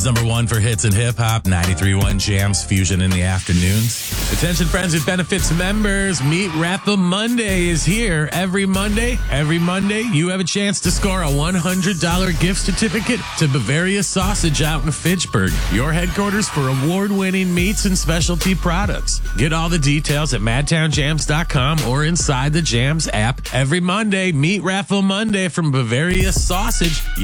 Number one for hits and hip hop, 93.1 Jams Fusion in the afternoons. Attention friends with benefits members, Meat Raffle Monday is here. Every Monday, you have a chance to score a $100 gift certificate to Bavaria Sausage out in Fitchburg, your headquarters for award-winning meats and specialty products. Get all the details at madtownjams.com or inside the Jams app. Every Monday, Meat Raffle Monday from Bavaria Sausage.